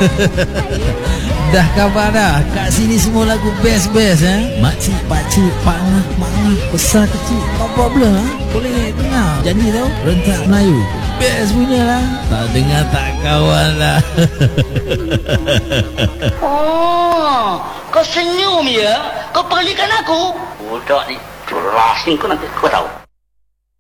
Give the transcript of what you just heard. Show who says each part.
Speaker 1: Dah khabar dah, kat sini semua lagu best-best makcik, pakcik, pak ngah, mak ngah, besar kecil, no problem boleh dengar. Janji tau, rentak Melayu best punya lah. Tak dengar tak kawan lah.
Speaker 2: Oh, kau senyum ya? Kau perlikan aku? Budak ni, jelasin kau nanti kau tahu.